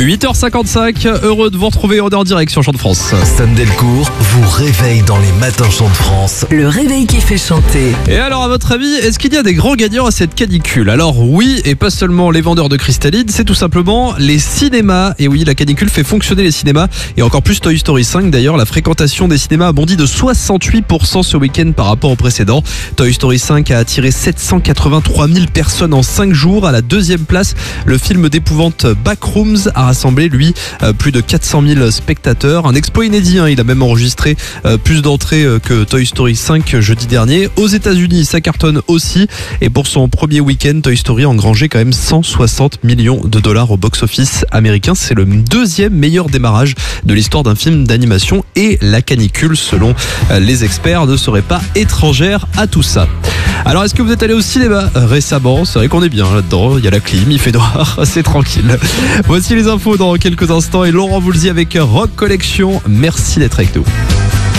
8h55, heureux de vous retrouver en direct sur Chant de France. Sam Delcourt vous réveille dans les matins Chant de France. Le réveil qui fait chanter. Et alors, à votre avis, est-ce qu'il y a des grands gagnants à cette canicule? Alors oui, et pas seulement les vendeurs de cristalline, c'est tout simplement les cinémas. Et oui, la canicule fait fonctionner les cinémas, et encore plus Toy Story 5 d'ailleurs. La fréquentation des cinémas a bondi de 68% ce week-end par rapport au précédent. Toy Story 5 a attiré 783 000 personnes en 5 jours. À la deuxième place, le film d'épouvante Backrooms a rassemblé, lui, plus de 400 000 spectateurs. Un exploit inédit, il a même enregistré plus d'entrées que Toy Story 5 jeudi dernier. Aux États-Unis, ça cartonne aussi. Et pour son premier week-end, Toy Story a engrangé quand même 160 millions de dollars au box-office américain. C'est le deuxième meilleur démarrage de l'histoire d'un film d'animation. Et la canicule, selon les experts, ne serait pas étrangère à tout ça. Alors, est-ce que vous êtes allé au cinéma récemment? C'est vrai qu'on est bien là-dedans, il y a la clim, il fait noir, c'est tranquille. Voici les infos dans quelques instants et Laurent Voulzy avec Rock Collection. Merci d'être avec nous.